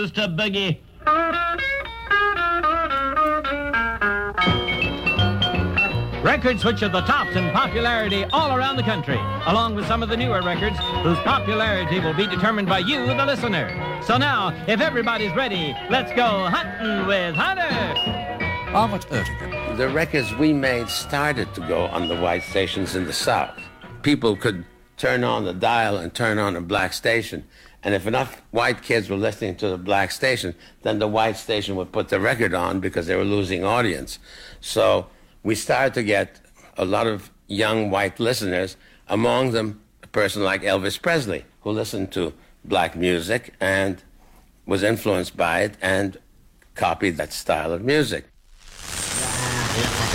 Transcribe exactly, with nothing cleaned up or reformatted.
used to boogie. Records which are the tops in popularity all around the country, along with some of the newer records whose popularity will be determined by you, the listener. So now, if everybody's ready, let's go hunting with Hunter. Albert Oettinger. The records we made started to go on the white stations in the South. People could turn on the dial and turn on a black station. And if enough white kids were listening to the black station, then the white station would put the record on because they were losing audience. So we started to get a lot of young white listeners, among them a person like Elvis Presley, who listened to black music and was influenced by it and copied that style of music.